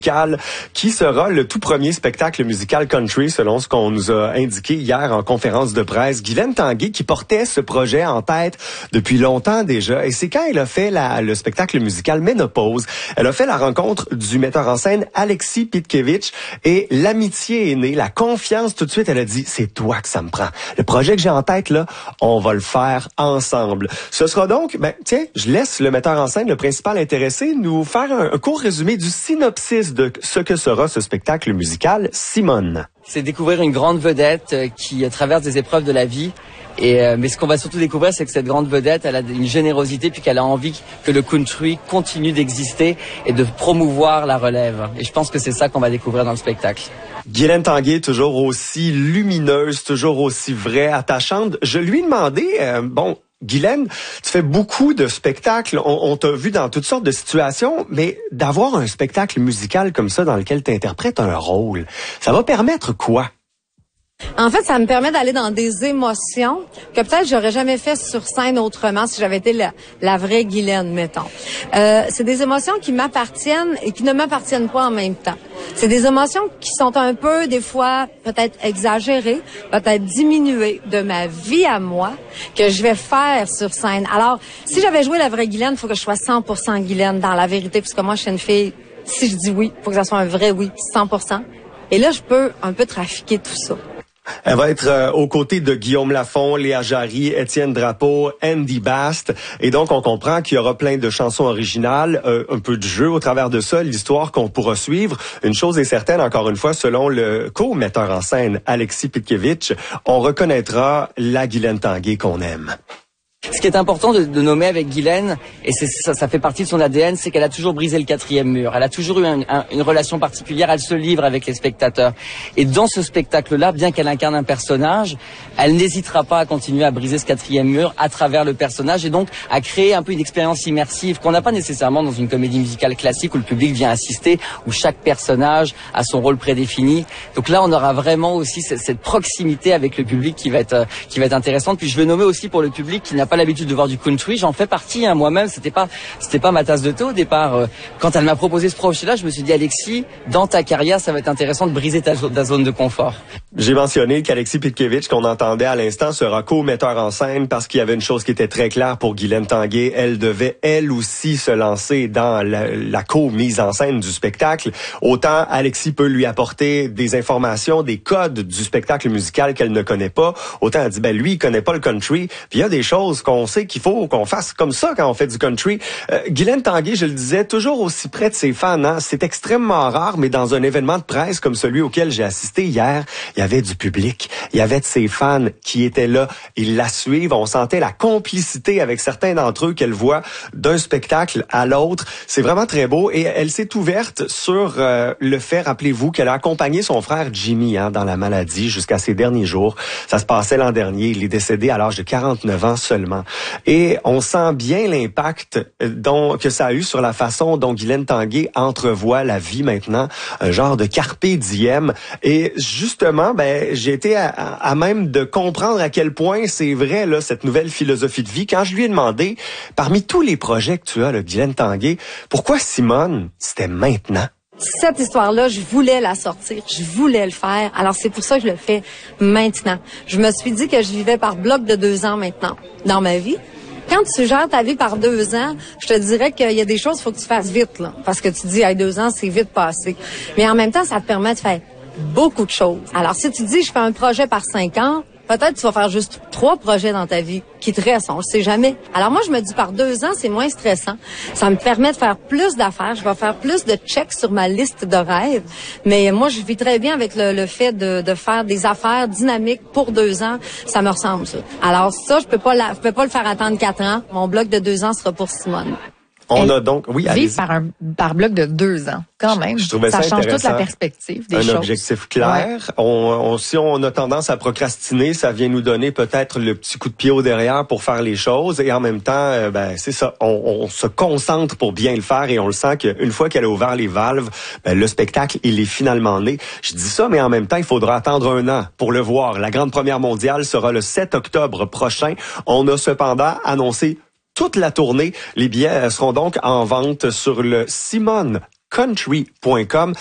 qui sera le tout premier spectacle musical country selon ce qu'on nous a indiqué hier en conférence de presse. Guylaine Tanguay qui portait ce projet en tête depuis longtemps déjà, et c'est quand elle a fait le spectacle musical Ménopause, elle a fait la rencontre du metteur en scène Alexis Pitkiewicz et l'amitié est née, la confiance tout de suite, elle a dit c'est toi que ça me prend. Le projet que j'ai en tête là, on va le faire ensemble. Ce sera donc, tiens, je laisse le metteur en scène, le principal intéressé, nous faire un court résumé du synopsis de ce que sera ce spectacle musical. Simone. C'est découvrir une grande vedette qui traverse des épreuves de la vie. Mais ce qu'on va surtout découvrir, c'est que cette grande vedette, elle a une générosité puis qu'elle a envie que le country continue d'exister et de promouvoir la relève. Et je pense que c'est ça qu'on va découvrir dans le spectacle. Guylaine Tanguay, toujours aussi lumineuse, toujours aussi vraie, attachante. Je lui ai demandé, Guylaine, tu fais beaucoup de spectacles, on t'a vu dans toutes sortes de situations, mais d'avoir un spectacle musical comme ça dans lequel tu interprètes un rôle, ça va permettre quoi? En fait, ça me permet d'aller dans des émotions que peut-être j'aurais jamais fait sur scène autrement si j'avais été la vraie Guylaine, mettons. C'est des émotions qui m'appartiennent et qui ne m'appartiennent pas en même temps. C'est des émotions qui sont un peu, des fois, peut-être exagérées, peut-être diminuées de ma vie à moi que je vais faire sur scène. Alors, si j'avais joué la vraie Guylaine, il faut que je sois 100% Guylaine dans la vérité, puisque moi, je suis une fille, si je dis oui, il faut que ça soit un vrai oui, 100%. Et là, je peux un peu trafiquer tout ça. Elle va être aux côtés de Guillaume Lafont, Léa Jarry, Étienne Drapeau, Andy Bast. Et donc, on comprend qu'il y aura plein de chansons originales, un peu de jeu au travers de ça, l'histoire qu'on pourra suivre. Une chose est certaine, encore une fois, selon le co-metteur en scène Alexis Pitkiewicz, on reconnaîtra la Guylaine Tanguay qu'on aime. Ce qui est important de nommer avec Guylaine, et ça fait partie de son ADN, c'est qu'elle a toujours brisé le quatrième mur. Elle a toujours eu une relation particulière, elle se livre avec les spectateurs. Et dans ce spectacle-là, bien qu'elle incarne un personnage, elle n'hésitera pas à continuer à briser ce quatrième mur à travers le personnage et donc à créer un peu une expérience immersive qu'on n'a pas nécessairement dans une comédie musicale classique où le public vient assister, où chaque personnage a son rôle prédéfini. Donc là, on aura vraiment aussi cette proximité avec le public qui va être intéressante. Puis je veux nommer aussi pour le public qui n'a pas l'habitude de voir du country, j'en fais partie moi-même, c'était pas ma tasse de thé au départ. Quand elle m'a proposé ce projet-là, je me suis dit Alexis, dans ta carrière, ça va être intéressant de briser ta zone de confort. J'ai mentionné qu'Alexis Pitkiewicz, qu'on entendait à l'instant, sera co-metteur en scène parce qu'il y avait une chose qui était très claire pour Guylaine Tanguay, elle devait elle aussi se lancer dans la co-mise en scène du spectacle. Autant Alexis peut lui apporter des informations, des codes du spectacle musical qu'elle ne connaît pas, autant elle dit lui il connaît pas le country, puis il y a des choses qu'on sait qu'il faut qu'on fasse comme ça quand on fait du country. Guylaine Tanguay, je le disais, toujours aussi près de ses fans. Hein? C'est extrêmement rare, mais dans un événement de presse comme celui auquel j'ai assisté hier, il y avait du public. Il y avait de ses fans qui étaient là. Ils la suivent. On sentait la complicité avec certains d'entre eux qu'elle voit d'un spectacle à l'autre. C'est vraiment très beau. Et elle s'est ouverte sur le fait, rappelez-vous, qu'elle a accompagné son frère Jimmy dans la maladie jusqu'à ses derniers jours. Ça se passait l'an dernier. Il est décédé à l'âge de 49 ans seulement. Et on sent bien l'impact que ça a eu sur la façon dont Guylaine Tanguay entrevoit la vie maintenant, un genre de carpe diem. Et justement, j'ai été à même de comprendre à quel point c'est vrai là cette nouvelle philosophie de vie. Quand je lui ai demandé, parmi tous les projets que tu as, là, Guylaine Tanguay, pourquoi Simone, c'était maintenant? Cette histoire-là, je voulais la sortir, je voulais le faire. Alors, c'est pour ça que je le fais maintenant. Je me suis dit que je vivais par bloc de 2 ans maintenant dans ma vie. Quand tu gères ta vie par 2 ans, je te dirais qu'il y a des choses qu'il faut que tu fasses vite, là. Parce que tu dis, 2 ans, c'est vite passé. Mais en même temps, ça te permet de faire beaucoup de choses. Alors, si tu dis, je fais un projet par 5 ans, peut-être tu vas faire juste 3 projets dans ta vie qui te restent, on le sait jamais. Alors moi, je me dis par 2 ans, c'est moins stressant. Ça me permet de faire plus d'affaires. Je vais faire plus de checks sur ma liste de rêves. Mais moi, je vis très bien avec le fait de faire des affaires dynamiques pour 2 ans. Ça me ressemble, ça. Alors ça, je peux pas le faire attendre 4 ans. Mon bloc de 2 ans sera pour Simone. On a donc, vivre par bloc de 2 ans, quand même. Je trouvais ça change toute la perspective des choses. Un objectif clair. Ouais. Si on a tendance à procrastiner, ça vient nous donner peut-être le petit coup de pied au derrière pour faire les choses. Et en même temps, c'est ça. On se concentre pour bien le faire et on le sent qu'une fois qu'elle a ouvert les valves, le spectacle, il est finalement né. Je dis ça, mais en même temps, il faudra attendre 1 an pour le voir. La grande première mondiale sera le 7 octobre prochain. On a cependant annoncé toute la tournée. Les billets seront donc en vente sur le Simone country.com.